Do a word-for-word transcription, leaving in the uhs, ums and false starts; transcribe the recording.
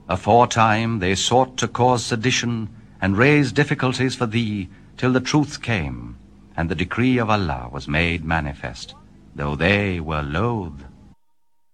Aforetime they sought to cause sedition, and raise difficulties for thee, till the truth came, and the decree of Allah was made manifest, though they were loath.